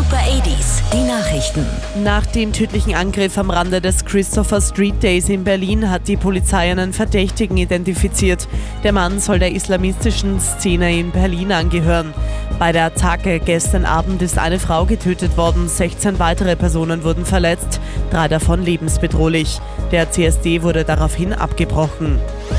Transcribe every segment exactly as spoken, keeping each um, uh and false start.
Super achtziger, die Nachrichten. Nach dem tödlichen Angriff am Rande des Christopher Street Days in Berlin hat die Polizei einen Verdächtigen identifiziert. Der Mann soll der islamistischen Szene in Berlin angehören. Bei der Attacke gestern Abend ist eine Frau getötet worden, sechzehn weitere Personen wurden verletzt, drei davon lebensbedrohlich. Der C S D wurde daraufhin abgebrochen.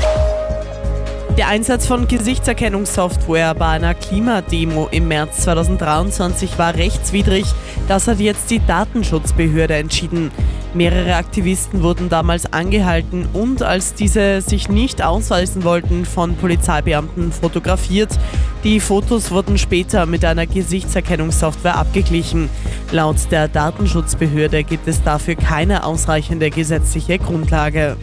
Der Einsatz von Gesichtserkennungssoftware bei einer Klimademo im März zweitausenddreiundzwanzig war rechtswidrig. Das hat jetzt die Datenschutzbehörde entschieden. Mehrere Aktivisten wurden damals angehalten und, als diese sich nicht ausweisen wollten, von Polizeibeamten fotografiert. Die Fotos wurden später mit einer Gesichtserkennungssoftware abgeglichen. Laut der Datenschutzbehörde gibt es dafür keine ausreichende gesetzliche Grundlage.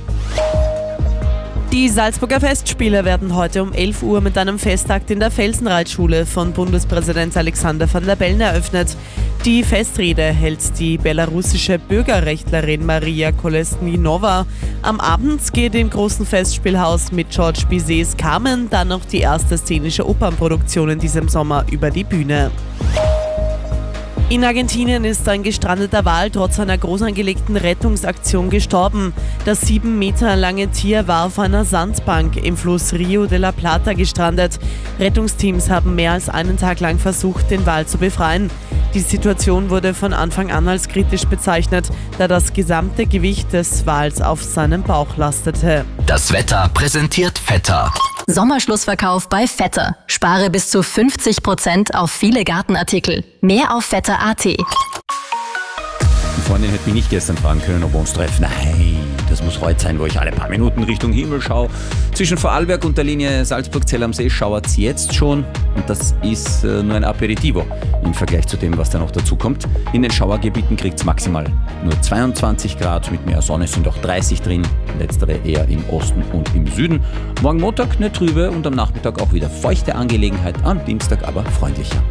Die Salzburger Festspiele werden heute um elf Uhr mit einem Festakt in der Felsenreitschule von Bundespräsident Alexander Van der Bellen eröffnet. Die Festrede hält die belarussische Bürgerrechtlerin Maria Kolesnynova. Am Abend geht im großen Festspielhaus mit Georges Bizets Carmen dann noch die erste szenische Opernproduktion in diesem Sommer über die Bühne. In Argentinien ist ein gestrandeter Wal trotz einer groß angelegten Rettungsaktion gestorben. Das sieben Meter lange Tier war auf einer Sandbank im Fluss Rio de la Plata gestrandet. Rettungsteams haben mehr als einen Tag lang versucht, den Wal zu befreien. Die Situation wurde von Anfang an als kritisch bezeichnet, da das gesamte Gewicht des Wals auf seinem Bauch lastete. Das Wetter präsentiert Vetter. Sommerschlussverkauf bei Vetter. Spare bis zu fünfzig Prozent auf viele Gartenartikel. Mehr auf vetter punkt a t. Die Freundin hätte mich nicht gestern fragen können, ob wir uns treffen. Nein, das muss heute sein, wo ich alle paar Minuten Richtung Himmel schaue. Zwischen Vorarlberg und der Linie Salzburg-Zell am See schauert es jetzt schon. Und das ist äh, nur ein Aperitivo im Vergleich zu dem, was da noch dazu kommt. In den Schauergebieten kriegt es maximal nur zweiundzwanzig Grad. Mit mehr Sonne sind auch dreißig drin. Letztere eher im Osten und im Süden. Morgen Montag eine trübe und am Nachmittag auch wieder feuchte Angelegenheit. Am Dienstag aber freundlicher.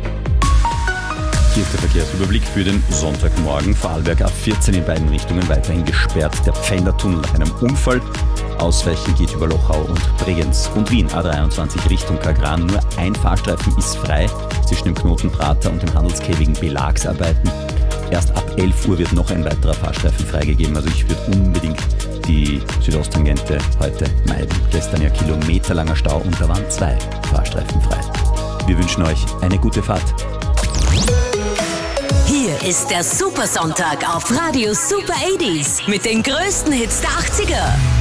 Hier ist der Verkehrsüberblick für den Sonntagmorgen. Vorarlberg A vierzehn in beiden Richtungen weiterhin gesperrt. Der Pfändertunnel nach einem Unfall. Ausweichen geht über Lochau und Bregenz. Und Wien A dreiundzwanzig Richtung Kagran. Nur ein Fahrstreifen ist frei zwischen dem Knoten Prater und dem Handelsquai wegen Belagsarbeiten. Erst ab elf Uhr wird noch ein weiterer Fahrstreifen freigegeben. Also ich würde unbedingt die Südosttangente heute meiden. Gestern ja kilometerlanger Stau und da waren zwei Fahrstreifen frei. Wir wünschen euch eine gute Fahrt. Hier ist der Supersonntag auf Radio Super achtziger mit den größten Hits der achtziger.